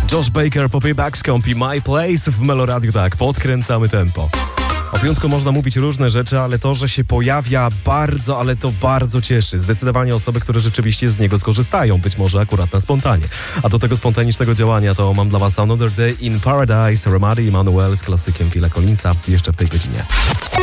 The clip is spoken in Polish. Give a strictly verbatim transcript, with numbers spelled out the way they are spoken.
Josh Baker, Poppy Baxcomb i My Place w Meloradiu. Tak, podkręcamy tempo. O piątku można mówić różne rzeczy, ale to, że się pojawia bardzo, ale to bardzo cieszy. Zdecydowanie osoby, które rzeczywiście z niego skorzystają, być może akurat na spontanie. A do tego spontanicznego działania to mam dla was Another Day in Paradise, Remedy i Manuel z klasykiem Phila Collinsa jeszcze w tej godzinie.